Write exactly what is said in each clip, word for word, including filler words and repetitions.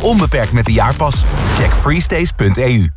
onbeperkt met de jaarpas. Check freestays punt e u.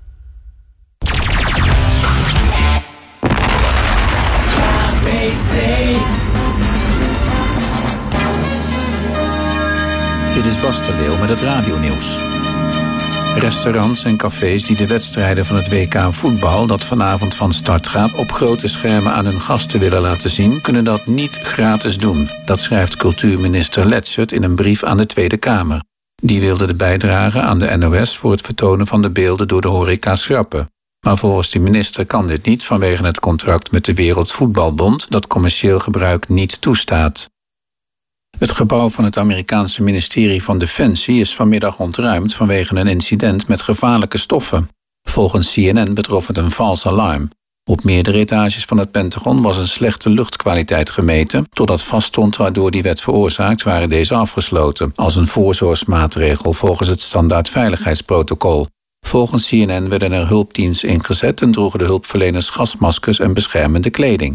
Dit is Bas de Leeuw met het radionieuws. Restaurants en cafés die de wedstrijden van het W K voetbal, dat vanavond van start gaat, op grote schermen aan hun gasten willen laten zien, kunnen dat niet gratis doen. Dat schrijft cultuurminister Letzert in een brief aan de Tweede Kamer. Die wilde de bijdrage aan de N O S voor het vertonen van de beelden door de horeca schrappen. Maar volgens de minister kan dit niet vanwege het contract met de Wereldvoetbalbond dat commercieel gebruik niet toestaat. Het gebouw van het Amerikaanse ministerie van Defensie is vanmiddag ontruimd vanwege een incident met gevaarlijke stoffen. Volgens C N N betrof het een vals alarm. Op meerdere etages van het Pentagon was een slechte luchtkwaliteit gemeten, totdat vaststond waardoor die werd veroorzaakt waren deze afgesloten, als een voorzorgsmaatregel volgens het standaard veiligheidsprotocol. Volgens C N N werden er hulpteams ingezet en droegen de hulpverleners gasmaskers en beschermende kleding.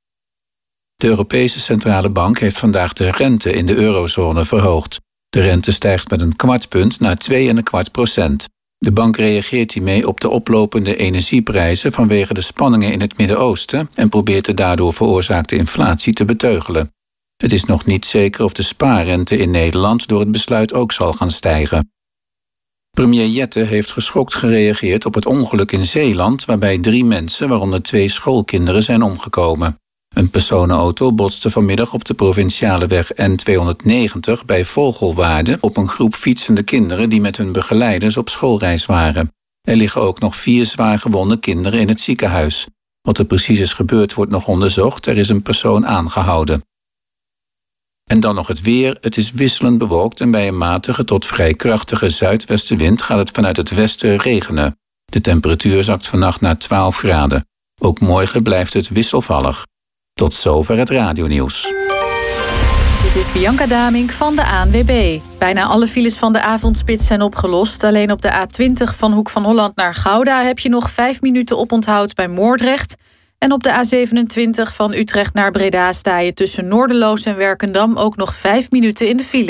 De Europese Centrale Bank heeft vandaag de rente in de eurozone verhoogd. De rente stijgt met een kwart punt naar twee komma vijf procent. De bank reageert hiermee op de oplopende energieprijzen vanwege de spanningen in het Midden-Oosten en probeert de daardoor veroorzaakte inflatie te beteugelen. Het is nog niet zeker of de spaarrente in Nederland door het besluit ook zal gaan stijgen. Premier Jette heeft geschokt gereageerd op het ongeluk in Zeeland, waarbij drie mensen, waaronder twee schoolkinderen, zijn omgekomen. Een personenauto botste vanmiddag op de provinciale weg N tweehonderdnegentig bij Vogelwaarde op een groep fietsende kinderen die met hun begeleiders op schoolreis waren. Er liggen ook nog vier zwaargewonde kinderen in het ziekenhuis. Wat er precies is gebeurd wordt nog onderzocht, er is een persoon aangehouden. En dan nog het weer. Het is wisselend bewolkt en bij een matige tot vrij krachtige zuidwestenwind gaat het vanuit het westen regenen. De temperatuur zakt vannacht naar twaalf graden. Ook morgen blijft het wisselvallig. Tot zover het radionieuws. Dit is Bianca Damink van de A N W B. Bijna alle files van de avondspits zijn opgelost. Alleen op de A twintig van Hoek van Holland naar Gouda heb je nog vijf minuten oponthoud bij Moordrecht. En op de A zevenentwintig van Utrecht naar Breda sta je tussen Noorderloos en Werkendam ook nog vijf minuten in de file.